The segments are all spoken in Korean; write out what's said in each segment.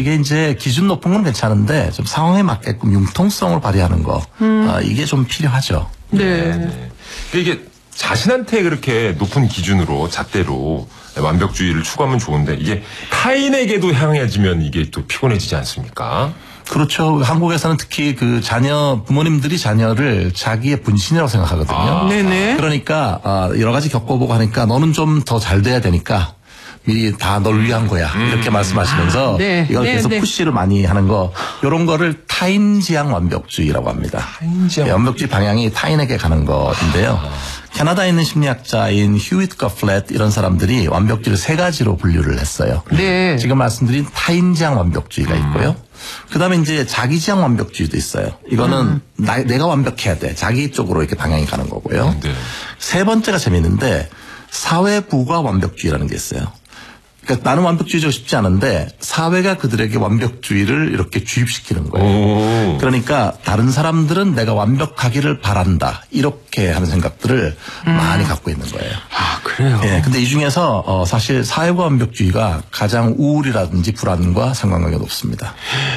이게 이제 기준 높은 건 괜찮은데 좀 상황에 맞게끔 융통성을 발휘하는 거 이게 좀 필요하죠. 네. 이게 자신한테 그렇게 높은 기준으로 잣대로 완벽주의를 추구하면 좋은데 이게 타인에게도 향해지면 이게 또 피곤해지지 않습니까? 그렇죠. 한국에서는 특히 그 부모님들이 자녀를 자기의 분신이라고 생각하거든요. 네네. 그러니까 여러 가지 겪어보고 하니까 너는 좀 더 잘 돼야 되니까 미리 다 널 위한 거야. 이렇게 말씀하시면서 네. 이걸 네, 계속 네. 푸시를 많이 하는 거 이런 거를 타인지향 완벽주의라고 합니다. 타인지향 완벽주의 방향이 타인에게 가는 건데요. 캐나다에 있는 심리학자인 휴잇과 플랫 이런 사람들이 완벽주의를 세 가지로 분류를 했어요. 네. 지금 말씀드린 타인지향 완벽주의가 있고요. 그다음에 이제 자기지향 완벽주의도 있어요. 이거는 내가 완벽해야 돼. 자기 쪽으로 이렇게 방향이 가는 거고요. 네. 세 번째가 재밌는데 사회 부가 완벽주의라는 게 있어요. 그러니까 나는 완벽주의자가 쉽지 않은데 사회가 그들에게 완벽주의를 이렇게 주입시키는 거예요. 그러니까 다른 사람들은 내가 완벽하기를 바란다. 이렇게 하는 생각들을 많이 갖고 있는 거예요. 아, 그래요? 예, 근데 이 중에서 사실 사회가 완벽주의가 가장 우울이라든지 불안과 상관관계가 높습니다.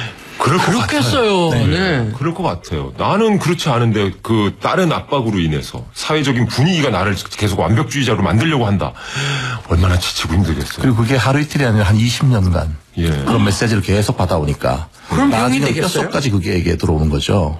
그렇겠어요. 네. 그럴 것 같아요. 나는 그렇지 않은데 그 다른 압박으로 인해서 사회적인 분위기가 나를 계속 완벽주의자로 만들려고 한다. 얼마나 지치고 힘들겠어요. 그리고 그게 하루 이틀이 아니라 한 20년간 예. 그런 메시지를 계속 받아오니까 그럼 병이 나중에 되겠어요? 뼛속까지 그게 이게 들어오는 거죠.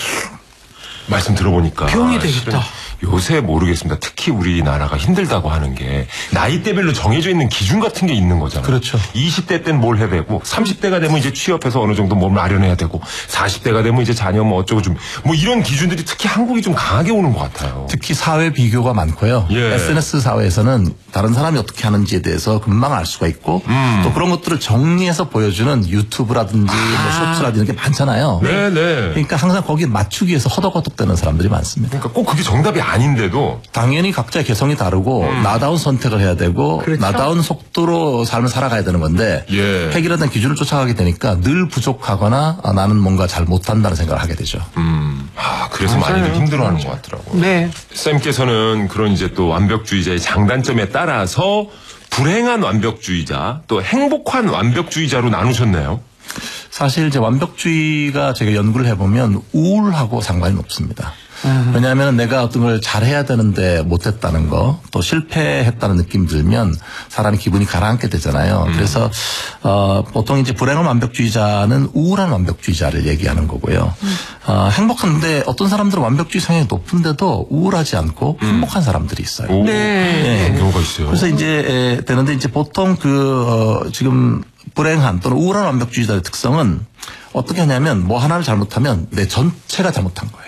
말씀 들어보니까 병이 되겠다. 요새 모르겠습니다. 특히 우리나라가 힘들다고 하는 게 나이대별로 정해져 있는 기준 같은 게 있는 거잖아요. 그렇죠. 20대 때는 뭘 해야 되고 30대가 되면 이제 취업해서 어느 정도 뭘 마련해야 되고 40대가 되면 이제 자녀 뭐 어쩌고 좀 뭐 이런 기준들이 특히 한국이 좀 강하게 오는 것 같아요. 특히 사회 비교가 많고요. 예. SNS 사회에서는 다른 사람이 어떻게 하는지에 대해서 금방 알 수가 있고 또 그런 것들을 정리해서 보여주는 유튜브라든지 뭐 쇼츠라든지 이런 게 많잖아요. 네네. 그러니까 항상 거기에 맞추기 위해서 허덕허덕대는 사람들이 많습니다. 그러니까 꼭 그게 정답이 아닌데도 당연히 각자의 개성이 다르고 나다운 선택을 해야 되고 그렇죠. 나다운 속도로 삶을 살아가야 되는 건데 예. 획일화된 기준을 쫓아가게 되니까 늘 부족하거나 나는 뭔가 잘 못한다는 생각을 하게 되죠. 그래서 많이들 힘들어하는 것 같더라고요. 네. 쌤께서는 그런 이제 또 완벽주의자의 장단점에 따라서 불행한 완벽주의자 또 행복한 완벽주의자로 나누셨네요. 사실 이제 완벽주의가 제가 연구를 해보면 우울하고 상관이 높습니다. 왜냐하면 내가 어떤 걸 잘해야 되는데 못했다는 거, 또 실패했다는 느낌이 들면 사람이 기분이 가라앉게 되잖아요. 그래서 보통 이제 불행한 완벽주의자는 우울한 완벽주의자를 얘기하는 거고요. 행복한데 어떤 사람들은 완벽주의 성향이 높은데도 우울하지 않고 행복한 사람들이 있어요. 오, 네. 그런 경우가 있어요. 그래서 이제 되는데 이제 보통 지금 불행한 또는 우울한 완벽주의자의 특성은 어떻게 하냐면 뭐 하나를 잘못하면 내 전체가 잘못한 거예요.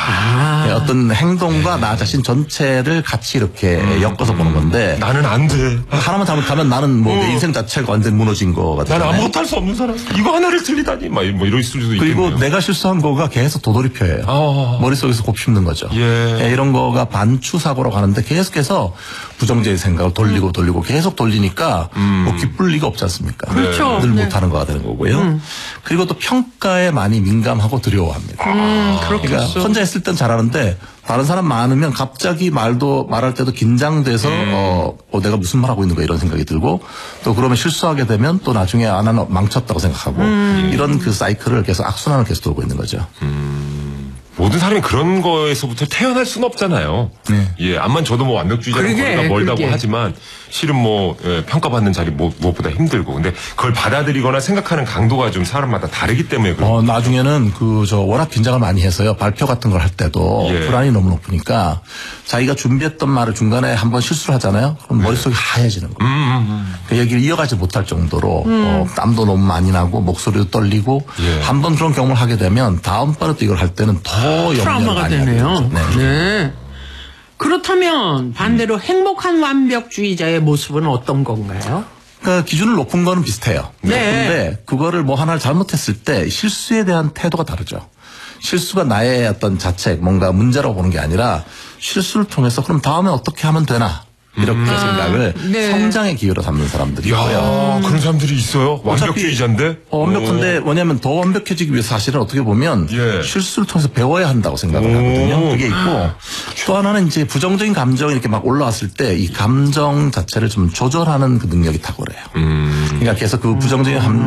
어떤 행동과 나 자신 전체를 같이 이렇게 엮어서 보는 건데 나는 안 돼. 하나만 잘못하면 나는 뭐 내 인생 자체가 완전 무너진 거가 나는 되잖아요. 아무것도 할 수 없는 사람. 이거 하나를 틀리다니. 뭐 이럴 수도 있겠네요. 그리고 내가 실수한 거가 계속 도돌이표예요. 머릿속에서 곱씹는 거죠. 예. 이런 거가 반추사고로 가는데 계속해서 부정적인 생각을 돌리고 계속 돌리니까 뭐 기쁠 리가 없지 않습니까? 그렇죠. 늘 네. 못하는 거가 되는 거고요. 그리고 또 평가에 많이 민감하고 두려워합니다. 그러니까 혼자 했을 땐 잘하는데 다른 사람 많으면 갑자기 말할 때도 긴장돼서 내가 무슨 말 하고 있는 거야 이런 생각이 들고 또 그러면 실수하게 되면 또 나중에 나는 망쳤다고 생각하고 이런 그 사이클을 계속 악순환을 계속 돌고 있는 거죠. 모든 사람이 그런 거에서부터 태어날 수는 없잖아요. 네. 예, 암만 저도 뭐 완벽주의자는 거리가 멀다고 하지만 실은 뭐 평가받는 자리 무엇보다 힘들고 근데 그걸 받아들이거나 생각하는 강도가 좀 사람마다 다르기 때문에 그런 나중에는 워낙 긴장을 많이 해서요. 발표 같은 걸 할 때도 예. 불안이 너무 높으니까 자기가 준비했던 말을 중간에 한번 실수를 하잖아요. 그럼 머릿속이 하얘지는 거예요. 그 얘기를 이어가지 못할 정도로 땀도 너무 많이 나고 목소리도 떨리고 예. 한번 그런 경험을 하게 되면 다음번에 또 이걸 할 때는 더 염려를 트라우마가 많이 되네요. 하게 되죠. 네. 그렇다면 반대로 행복한 완벽주의자의 모습은 어떤 건가요? 그러니까 기준을 높은 거는 비슷해요. 네. 높은데 그거를 뭐 하나를 잘못했을 때 실수에 대한 태도가 다르죠. 실수가 나의 어떤 자책, 뭔가 문제라고 보는 게 아니라 실수를 통해서 그럼 다음에 어떻게 하면 되나 이렇게 생각을 네. 성장의 기회로 삼는 사람들이 있고요. 그런 사람들이 있어요. 완벽주의자인데. 완벽한데 뭐냐면 더 완벽해지기 위해서 사실은 어떻게 보면 예. 실수를 통해서 배워야 한다고 생각을 하거든요. 그게 있고 또 하나는 이제 부정적인 감정이 이렇게 막 올라왔을 때 이 감정 자체를 좀 조절하는 그 능력이 탁월해요. 그러니까 계속 그 부정적인